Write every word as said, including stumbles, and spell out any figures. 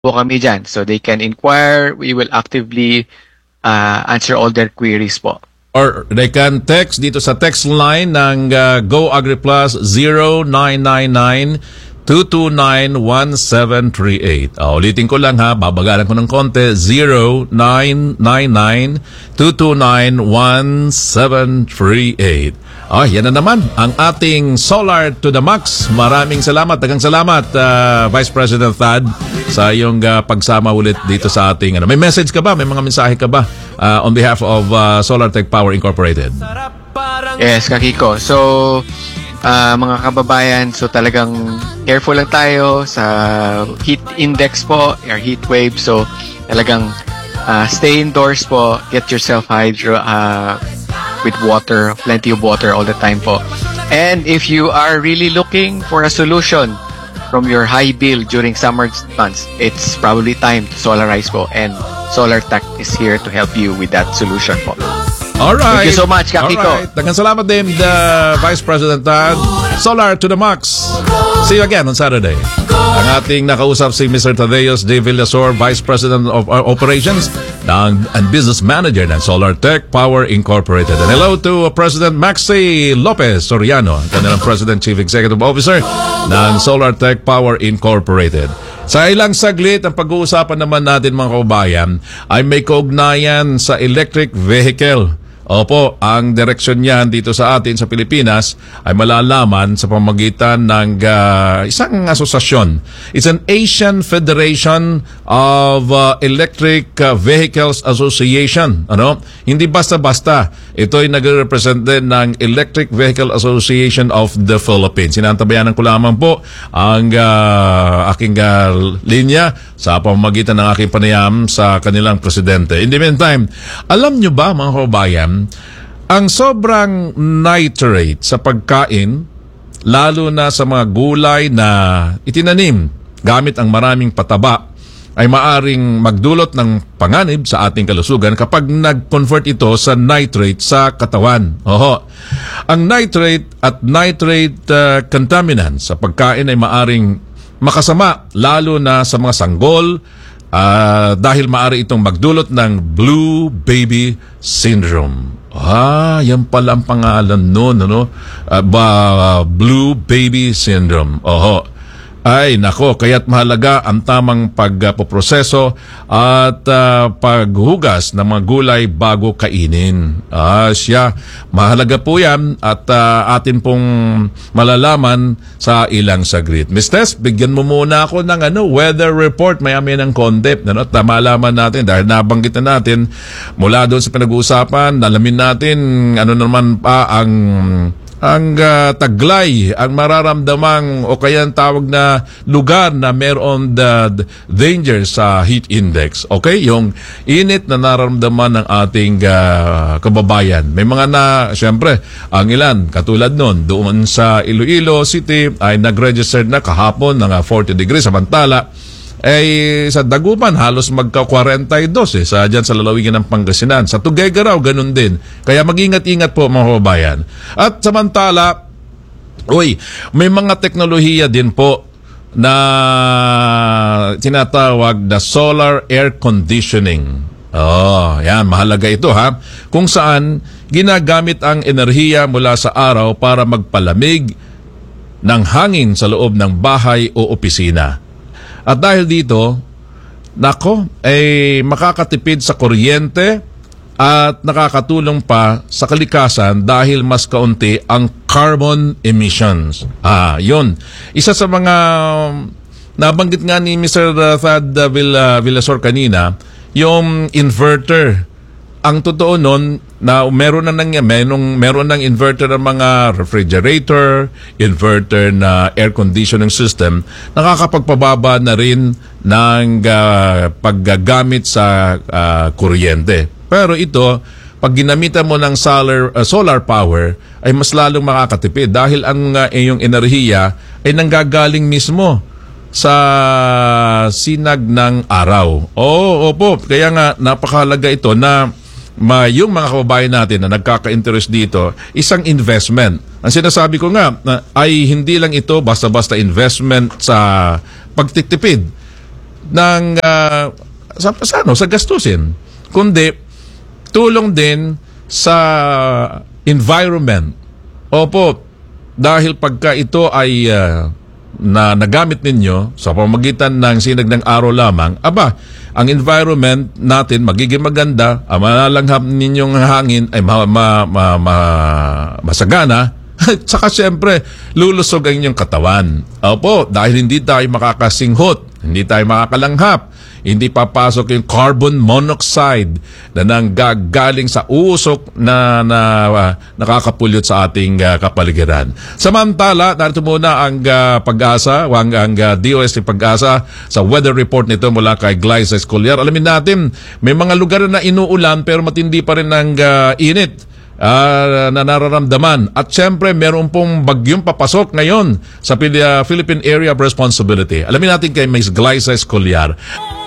po kami dyan. So they can inquire. We will actively uh, answer all their queries po. Or they can text dito sa text line ng uh, Go AgriPlus zero nine nine nine two two nine one seven three eight. Uh, ulitin ko lang ha, babagalan ko ng konti. zero nine nine nine two two nine one seven three eight. Oh, yan na naman ang ating Solar to the Max. Maraming salamat, tagang salamat uh, Vice President Thad sa iyong uh, pagsama ulit dito sa ating ano. May message ka ba? May mga mensahe ka ba uh, on behalf of uh, Solar Tech Power Incorporated? Yes, Kakiko. So, uh, mga kababayan, so talagang careful lang tayo sa heat index po, or heat wave. So, talagang uh, stay indoors po, get yourself hydro, uh, with water, plenty of water all the time po. And if you are really looking for a solution from your high bill during summer months, it's probably time to solarize po. And Solar Tech is here to help you with that solution po. Alright. Thank you so much, Kakiko. Alright. Tagang salamat din, the Vice President Tad. Solar to the Max. See you again on Saturday. Ang ating nakausap si Mister Tadeos De Villasor, Vice President of uh, Operations ng, and Business Manager ng Solar Tech Power Incorporated. And hello to uh, President Maxi Lopez Soriano, kanilang President Chief Executive Officer ng Solar Tech Power Incorporated. Sa ilang saglit, ang pag-uusapan naman natin mga kababayan ay may kaugnayan sa electric vehicle. Opo, ang direksyon niyan dito sa atin sa Pilipinas ay malalaman sa pamamagitan ng uh, isang asosasyon. It's an Asian Federation of uh, Electric uh, Vehicles Association. Ano? Hindi basta-basta. Ito ay nagre-represent din ng Electric Vehicle Association of the Philippines. Sinantabayanan ko lamang po ang uh, aking uh, linya sa pamamagitan ng aking panayam sa kanilang presidente. In the meantime, alam nyo ba mga kababayan, ang sobrang nitrate sa pagkain, lalo na sa mga gulay na itinanim gamit ang maraming pataba, ay maaring magdulot ng panganib sa ating kalusugan kapag nag-convert ito sa nitrate sa katawan. Oho. Ang nitrate at nitrate uh, contaminants sa pagkain ay maaring makasama, lalo na sa mga sanggol, uh, dahil maaari itong magdulot ng Blue Baby Syndrome. Ah, yan pala ang pangalan nun, ano? Uh, ba, uh, Blue Baby Syndrome. Oho. Ay, nako, kaya't mahalaga ang tamang pagpoproseso at uh, paghugas ng mga gulay bago kainin. Ah, siya, mahalaga po yan at uh, atin pong malalaman sa ilang saglit. Miz Tess, bigyan mo muna ako ng ano, weather report, maya-maya ng concept, ano, at malaman natin dahil nabanggit na natin mula doon sa pinag-uusapan, nalamin natin ano naman pa ang ang uh, taglay, ang mararamdamang o kaya ang tawag na lugar na meron the, the danger sa heat index. Okay? Yung init na nararamdaman ng ating uh, kababayan. May mga na, syempre, ang ilan, katulad nun, doon sa Iloilo City ay nag-register na kahapon ng uh, forty degrees, samantala eh sa Dagupan halos magka forty-two eh sa diyan sa lalawigan ng Pangasinan. Sa Tuguegarao ganun din. Kaya mag-ingat-ingat po mga kababayan. At samantala, uy, may mga teknolohiya din po na tinatawag na solar air conditioning. Oh, yan, mahalaga ito ha. Kung saan ginagamit ang enerhiya mula sa araw para magpalamig ng hangin sa loob ng bahay o opisina. At dahil dito, nako, ay makakatipid sa kuryente at nakakatulong pa sa kalikasan dahil mas kaunti ang carbon emissions. Ah, yun. Isa sa mga nabanggit nga ni Mister Thad Villasor kanina, yung inverter. Ang totoo nun, na meron na nang meron, meron ng inverter ng mga refrigerator, inverter na air conditioning system, nakakapagpababa na rin ng uh, paggagamit sa uh, kuryente. Pero ito, pag ginamitan mo ng solar, uh, solar power, ay mas lalong makakatipid dahil ang uh, iyong enerhiya ay nanggagaling mismo sa sinag ng araw. Oo, opo. Kaya nga, napakahalaga ito na ma yung mga kababayan natin na nagkaka-interest dito, isang investment. Ang sinasabi ko nga na, ay hindi lang ito basta-basta investment sa pagtitipid. ng ah, sa, sa, ano, sa gastusin, kundi tulong din sa environment. Opo, dahil pagka ito ay ah, na nagamit ninyo sa pamamagitan ng sinag ng araw lamang, aba, ang environment natin magiging maganda, ang malalanghap ninyong hangin ay ma, ma, ma, ma, masagana, at saka siyempre, lulusog ang inyong katawan. Opo, dahil hindi tayo makakasinghot, hindi tayo makakalanghap, hindi papasok yung carbon monoxide na nanggagaling sa usok na, na uh, nakakapulyot sa ating uh, kapaligiran. Samantala, narito muna ang uh, pag-asa, ang, ang uh, D O S T Pag-asa sa weather report nito mula kay Glyza Escollar. Alamin natin, may mga lugar na inuulan pero matindi pa rin ang uh, init. Uh, na nararamdaman. At syempre, meron pong bagyong papasok ngayon sa Philippine Area of Responsibility. Alamin natin kay Miz Glyza Escollar.